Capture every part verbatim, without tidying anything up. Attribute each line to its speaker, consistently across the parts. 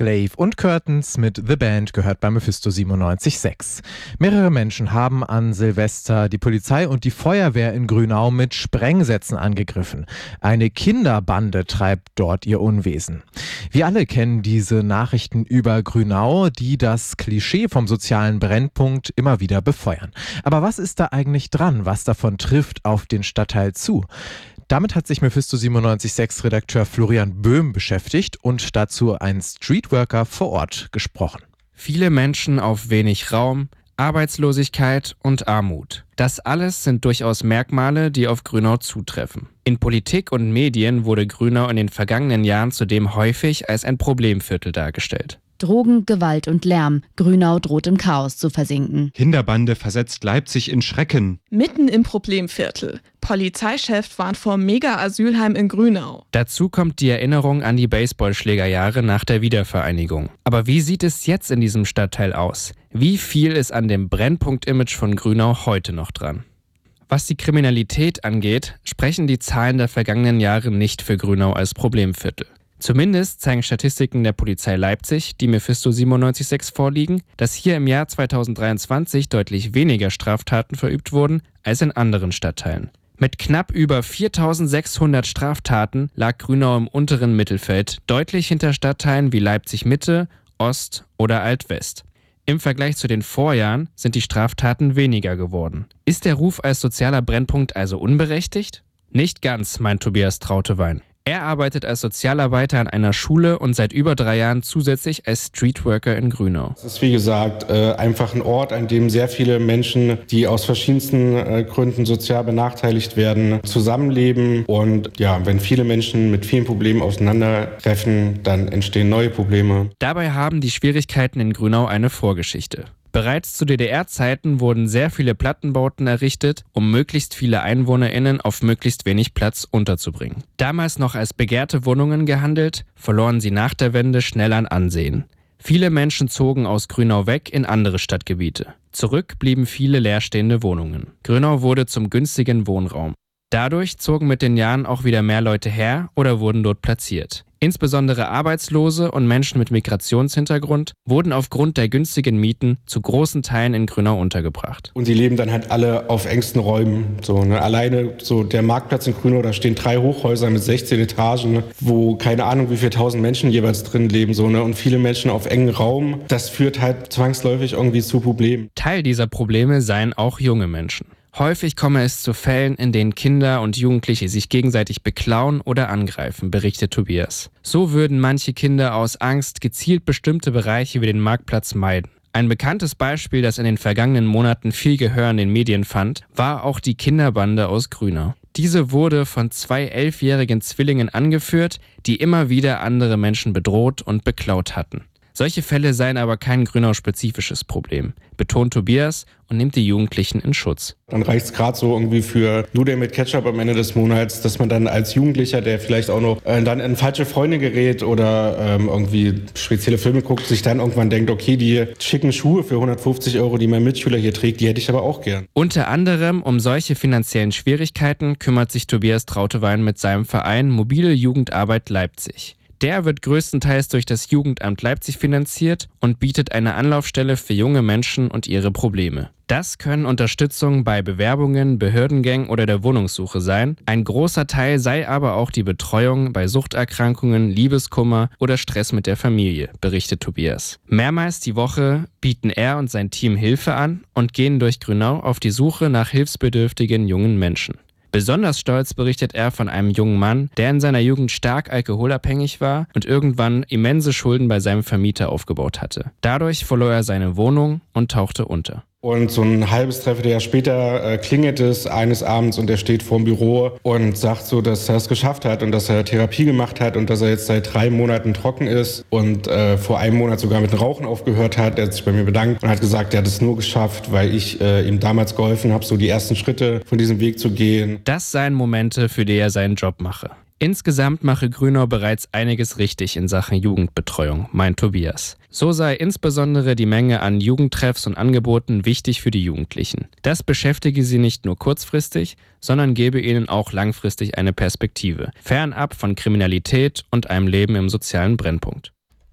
Speaker 1: Glaive und Curtains mit The Band gehört bei Mephisto siebenundneunzig Komma sechs. Mehrere Menschen haben an Silvester die Polizei und die Feuerwehr in Grünau mit Sprengsätzen angegriffen. Eine Kinderbande treibt dort ihr Unwesen. Wir alle kennen diese Nachrichten über Grünau, die das Klischee vom sozialen Brennpunkt immer wieder befeuern. Aber was ist da eigentlich dran? Was davon trifft auf den Stadtteil zu? Damit hat sich Mephisto siebenundneunzig Komma sechs Redakteur Florian Böhm beschäftigt und dazu ein Streetworker vor Ort gesprochen.
Speaker 2: Viele Menschen auf wenig Raum, Arbeitslosigkeit und Armut. Das alles sind durchaus Merkmale, die auf Grünau zutreffen. In Politik und Medien wurde Grünau in den vergangenen Jahren zudem häufig als ein Problemviertel dargestellt.
Speaker 3: Drogen, Gewalt und Lärm. Grünau droht im Chaos zu versinken.
Speaker 4: Kinderbande versetzt Leipzig in Schrecken.
Speaker 5: Mitten im Problemviertel. Polizeichef warnt vor Mega-Asylheim in Grünau.
Speaker 2: Dazu kommt die Erinnerung an die Baseballschlägerjahre nach der Wiedervereinigung. Aber wie sieht es jetzt in diesem Stadtteil aus? Wie viel ist an dem Brennpunkt-Image von Grünau heute noch dran? Was die Kriminalität angeht, sprechen die Zahlen der vergangenen Jahre nicht für Grünau als Problemviertel. Zumindest zeigen Statistiken der Polizei Leipzig, die Mephisto siebenundneunzig Komma sechs vorliegen, dass hier im Jahr zweitausenddreiundzwanzig deutlich weniger Straftaten verübt wurden als in anderen Stadtteilen. Mit knapp über viertausendsechshundert Straftaten lag Grünau im unteren Mittelfeld, deutlich hinter Stadtteilen wie Leipzig-Mitte, Ost oder Alt-West. Im Vergleich zu den Vorjahren sind die Straftaten weniger geworden. Ist der Ruf als sozialer Brennpunkt also unberechtigt? Nicht ganz, meint Tobias Trautewein. Er arbeitet als Sozialarbeiter an einer Schule und seit über drei Jahren zusätzlich als Streetworker in Grünau.
Speaker 6: Es ist wie gesagt äh, einfach ein Ort, an dem sehr viele Menschen, die aus verschiedensten äh, Gründen sozial benachteiligt werden, zusammenleben. Und ja, wenn viele Menschen mit vielen Problemen aufeinandertreffen, dann entstehen neue Probleme.
Speaker 2: Dabei haben die Schwierigkeiten in Grünau eine Vorgeschichte. Bereits zu D D R-Zeiten wurden sehr viele Plattenbauten errichtet, um möglichst viele EinwohnerInnen auf möglichst wenig Platz unterzubringen. Damals noch als begehrte Wohnungen gehandelt, verloren sie nach der Wende schnell an Ansehen. Viele Menschen zogen aus Grünau weg in andere Stadtgebiete. Zurück blieben viele leerstehende Wohnungen. Grünau wurde zum günstigen Wohnraum. Dadurch zogen mit den Jahren auch wieder mehr Leute her oder wurden dort platziert. Insbesondere Arbeitslose und Menschen mit Migrationshintergrund wurden aufgrund der günstigen Mieten zu großen Teilen in Grünau untergebracht.
Speaker 6: Und sie leben dann halt alle auf engsten Räumen. So, ne? Alleine so der Marktplatz in Grünau, da stehen drei Hochhäuser mit sechzehn Etagen, ne? Wo keine Ahnung wie viele tausend Menschen jeweils drin leben. So, ne? Und viele Menschen auf engen Raum. Das führt halt zwangsläufig irgendwie zu Problemen.
Speaker 2: Teil dieser Probleme seien auch junge Menschen. Häufig komme es zu Fällen, in denen Kinder und Jugendliche sich gegenseitig beklauen oder angreifen, berichtet Tobias. So würden manche Kinder aus Angst gezielt bestimmte Bereiche wie den Marktplatz meiden. Ein bekanntes Beispiel, das in den vergangenen Monaten viel Gehör in den Medien fand, war auch die Kinderbande aus Grünau. Diese wurde von zwei elfjährigen Zwillingen angeführt, die immer wieder andere Menschen bedroht und beklaut hatten. Solche Fälle seien aber kein Grünau-spezifisches Problem, betont Tobias und nimmt die Jugendlichen in Schutz.
Speaker 6: Dann reicht es gerade so irgendwie für Nudeln mit Ketchup am Ende des Monats, dass man dann als Jugendlicher, der vielleicht auch noch äh, dann in falsche Freunde gerät oder ähm, irgendwie spezielle Filme guckt, sich dann irgendwann denkt, okay, die schicken Schuhe für hundertfünfzig Euro, die mein Mitschüler hier trägt, die hätte ich aber auch gern.
Speaker 2: Unter anderem um solche finanziellen Schwierigkeiten kümmert sich Tobias Trautewein mit seinem Verein Mobile Jugendarbeit Leipzig. Der wird größtenteils durch das Jugendamt Leipzig finanziert und bietet eine Anlaufstelle für junge Menschen und ihre Probleme. Das können Unterstützung bei Bewerbungen, Behördengängen oder der Wohnungssuche sein. Ein großer Teil sei aber auch die Betreuung bei Suchterkrankungen, Liebeskummer oder Stress mit der Familie, berichtet Tobias. Mehrmals die Woche bieten er und sein Team Hilfe an und gehen durch Grünau auf die Suche nach hilfsbedürftigen jungen Menschen. Besonders stolz berichtet er von einem jungen Mann, der in seiner Jugend stark alkoholabhängig war und irgendwann immense Schulden bei seinem Vermieter aufgebaut hatte. Dadurch verlor er seine Wohnung und tauchte unter.
Speaker 6: Und so ein halbes Dreivierteljahr später äh, klingelt es eines Abends und er steht vorm Büro und sagt so, dass er es geschafft hat und dass er Therapie gemacht hat und dass er jetzt seit drei Monaten trocken ist und äh, vor einem Monat sogar mit dem Rauchen aufgehört hat. Er hat sich bei mir bedankt und hat gesagt, er hat es nur geschafft, weil ich äh, ihm damals geholfen habe, so die ersten Schritte von diesem Weg zu gehen.
Speaker 2: Das seien Momente, für die er seinen Job mache. Insgesamt mache Grünau bereits einiges richtig in Sachen Jugendbetreuung, meint Tobias. So sei insbesondere die Menge an Jugendtreffs und Angeboten wichtig für die Jugendlichen. Das beschäftige sie nicht nur kurzfristig, sondern gebe ihnen auch langfristig eine Perspektive, fernab von Kriminalität und einem Leben im sozialen Brennpunkt.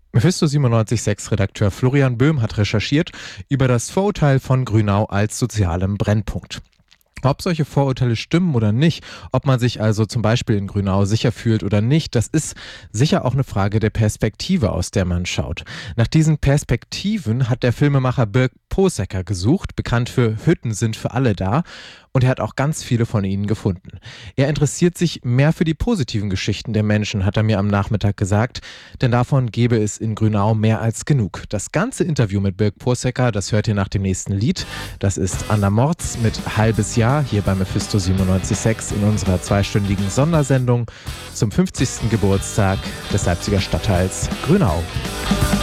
Speaker 1: Mephisto siebenundneunzig Komma sechs Redakteur Florian Böhm hat recherchiert über das Vorurteil von Grünau als sozialem Brennpunkt. Ob solche Vorurteile stimmen oder nicht, ob man sich also zum Beispiel in Grünau sicher fühlt oder nicht, das ist sicher auch eine Frage der Perspektive, aus der man schaut. Nach diesen Perspektiven hat der Filmemacher Birk Posecker gesucht, bekannt für Hütten sind für alle da, und er hat auch ganz viele von ihnen gefunden. Er interessiert sich mehr für die positiven Geschichten der Menschen, hat er mir am Nachmittag gesagt, denn davon gäbe es in Grünau mehr als genug. Das ganze Interview mit Birk Posecker, das hört ihr nach dem nächsten Lied. Das ist Anna Morz mit Halbes Jahr hier bei Mephisto siebenundneunzig Komma sechs in unserer zweistündigen Sondersendung zum fünfzigsten Geburtstag des Leipziger Stadtteils Grünau.